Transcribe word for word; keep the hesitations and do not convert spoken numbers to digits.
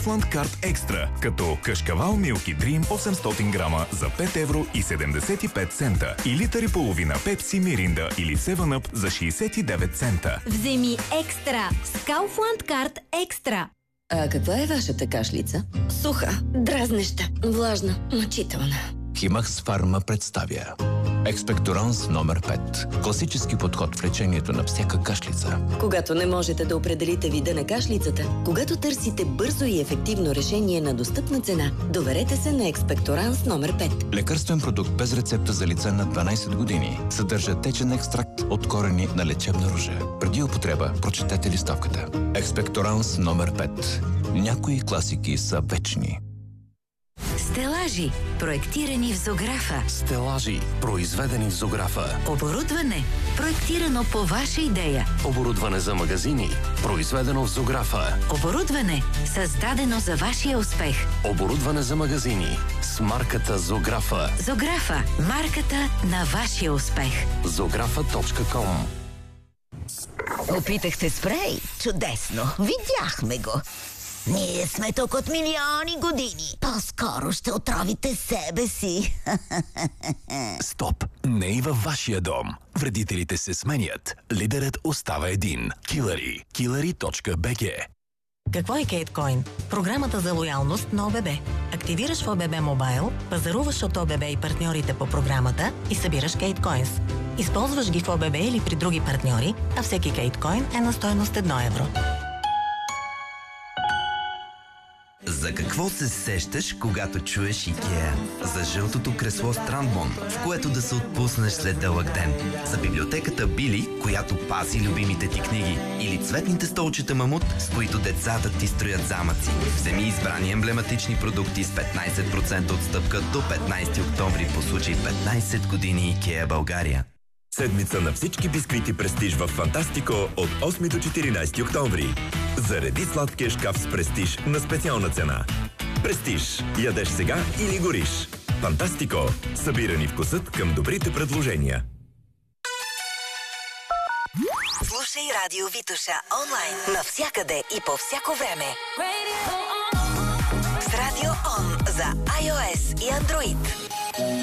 Kaufland Card Extra, като кашкавал Milky Dream осемстотин грама за пет евро и седемдесет и пет цента и литър и половина Пепси, Миринда или седем ъп за шейсет и девет цента. Вземи екстра с Kaufland Card Extra. А каква е вашата кашлица? Суха, дразнеща, влажна, мъчителна. Химакс Фарма представя Експекторанс номер пет. Класически подход в лечението на всяка кашлица. Когато не можете да определите вида на кашлицата, когато търсите бързо и ефективно решение на достъпна цена, доверете се на Експекторанс номер пет. Лекарствен продукт без рецепта за лица над дванайсет години. Съдържа течен екстракт от корени на лечебна ружа. Преди употреба прочетете листовката. Експекторанс номер пет. Някои класики са вечни. Стелажи, проектирани в Зографа. Стелажи, произведени в Зографа. Оборудване, проектирано по ваша идея. Оборудване за магазини, произведено в Зографа. Оборудване, създадено за вашия успех. Оборудване за магазини с марката Зографа. Зографа, марката на вашия успех. зографа точка ком. Опитахте спрей? Чудесно! Видяхме го! Ние сме тук от милиони години. По-скоро ще отровите себе си. Стоп! Не и във вашия дом. Вредителите се сменят. Лидерът остава един. Килъри. килъри точка би джи. Какво е Кейткоин? Програмата за лоялност на ОББ. Активираш в ОББ Мобайл, пазаруваш от ОББ и партньорите по програмата и събираш Кейткоинс. Използваш ги в ОББ или при други партньори, а всеки Кейткоин е на стойност едно евро. За какво се сещаш, когато чуеш Икеа? За жълтото кресло Страндмон, в което да се отпуснеш след дълъг ден. За библиотеката Били, която пази любимите ти книги. Или цветните столчета Мамут, с които децата ти строят замъци. Вземи избрани емблематични продукти с петнайсет процента отстъпка до петнайсети октомври по случай петнайсет години Икеа България. Седмица на всички бисквити Престиж в Фантастико от осми до четиринайсети октомври. Зареди сладкия шкаф с Престиж на специална цена. Престиж. Ядеш сега или гориш. Фантастико. Събирани вкусът към добрите предложения. Слушай Радио Витоша онлайн, навсякъде и по всяко време. С Радио Он за iOS и Android.